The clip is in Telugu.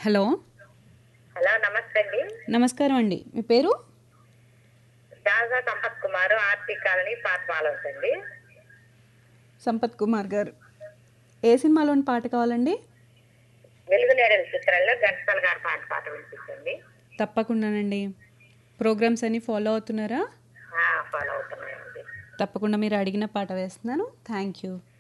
హలో. హలో, నమస్తే అండి. నమస్కారం అండి. మీ పేరు? రాజా సంపత్ కుమార్, ఆర్టీ కాలనీ, పాతపాలెం అండి. సంపత్ కుమార్ గారు, ఏ సినిమాలోని పాట కావాలండి? వెలుగు నేడల చిత్రంలో ఘంటసాల గారి పాట వినిపించండి. తప్పకుండానండి. ప్రోగ్రామ్స్ అన్నీ ఫాలో అవుతున్నారా? ఫాలో అవుతున్నాయండి. తప్పకుండా మీరు అడిగిన పాట వేస్తున్నాను. Thank you.